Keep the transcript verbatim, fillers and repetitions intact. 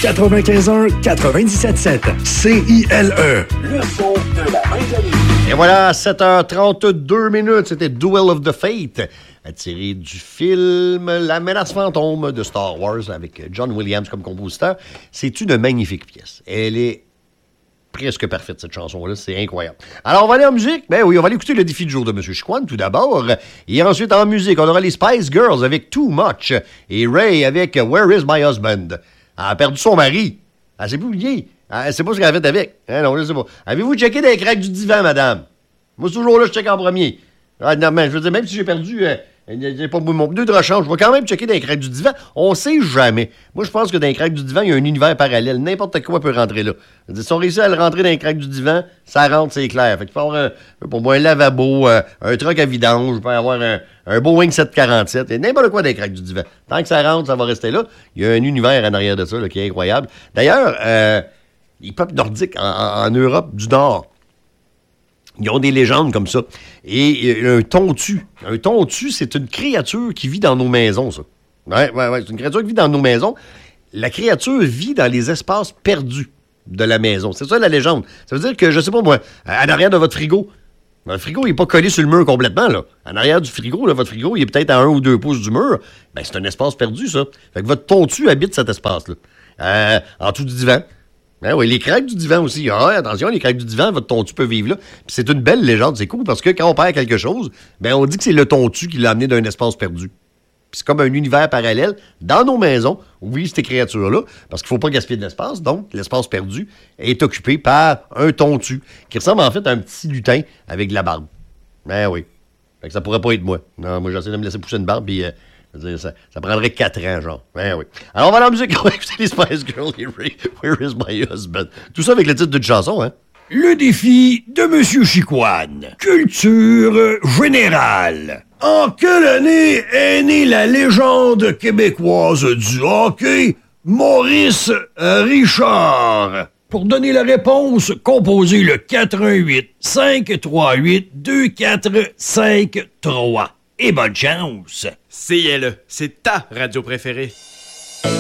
quatre-vingt-quinze un quatre-vingt-dix-sept sept. C I L E. Le son de la Main-Thé. Et voilà, sept heures trente-deux minutes, c'était Duel of the Fate, tiré du film La menace fantôme de Star Wars avec John Williams comme compositeur. C'est une magnifique pièce. Elle est presque parfaite, cette chanson-là. C'est incroyable. Alors, on va aller en musique. Ben oui, on va aller écouter le défi du jour de M. Chicoine, tout d'abord. Et ensuite, en musique, on aura les Spice Girls avec Too Much et Ray avec Where is my husband? Elle a perdu son mari. Elle s'est oubliée. Elle sait pas ce qu'elle a fait avec. Hein, non, je sais pas. Avez-vous checké des craques du divan, madame? Moi, c'est toujours là, je check en premier. Ah, non, mais je veux dire, même si j'ai perdu... Euh, j'ai pas mon pneu de rechange. Je vais quand même checker dans les craques du divan. On sait jamais. Moi, je pense que dans les craques du divan, il y a un univers parallèle. N'importe quoi peut rentrer là. Dire, si on réussit à le rentrer dans les craques du divan, ça rentre, c'est clair. Fait qu'il faut avoir un, pour moi un lavabo, euh, un truc à vidange, il peut avoir un, un Boeing sept quarante-sept, et n'importe quoi dans les craques du divan. Tant que ça rentre, ça va rester là. Il y a un univers en arrière de ça là, qui est incroyable. D'ailleurs, euh, les peuples nordiques en, en, en Europe du Nord, ils ont des légendes comme ça. Et un tontu. Un tontu, c'est une créature qui vit dans nos maisons, ça. Ouais, ouais, ouais. C'est une créature qui vit dans nos maisons. La créature vit dans les espaces perdus de la maison. C'est ça, la légende. Ça veut dire que, je sais pas moi, en arrière de votre frigo, votre frigo, il n'est pas collé sur le mur complètement, là. En arrière du frigo, là, votre frigo, il est peut-être à un ou deux pouces du mur. Ben, c'est un espace perdu, ça. Fait que votre tontu habite cet espace-là. Euh, en dessous du divan. Ben oui, les craques du divan aussi. Ah, attention, les craques du divan, votre tontu peut vivre là. Puis c'est une belle légende, c'est cool, parce que quand on perd quelque chose, ben on dit que c'est le tontu qui l'a amené d'un espace perdu. Puis c'est comme un univers parallèle dans nos maisons où vivent ces créatures-là, parce qu'il faut pas gaspiller de l'espace, donc l'espace perdu est occupé par un tontu, qui ressemble en fait à un petit lutin avec de la barbe. Ben oui. Fait que ça pourrait pas être moi. Non, moi j'essaie de me laisser pousser une barbe, puis... Euh, Ça, ça prendrait quatre ans, genre. Ben oui. Alors, on va dans la musique. On va écouter les Spice Girls et Ray, Where is my husband? Tout ça avec le titre d'une chanson, hein? Le défi de M. Chicoine. Culture générale. En quelle année est née la légende québécoise du hockey, Maurice Richard? Pour donner la réponse, composez le quatre un huit, cinq trois huit, deux quatre cinq trois. Et bonne chance! C I L E, c'est ta radio préférée.